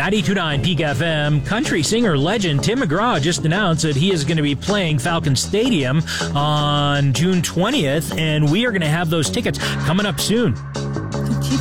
92.9 Peak FM. Country singer legend Tim McGraw just announced that he is going to be playing Falcon Stadium on June 20th, and we are going to have those tickets coming up soon.